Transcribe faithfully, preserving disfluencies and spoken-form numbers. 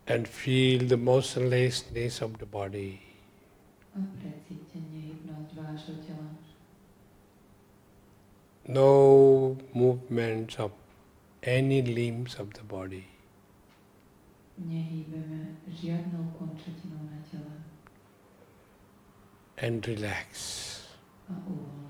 and feel the motionlessness of the body. A precítenie hybnosť vášho tela. No movements of any limbs of the body. Nehýbeme žiadnou končatinou na tele. And relax. A uvoľňujeme.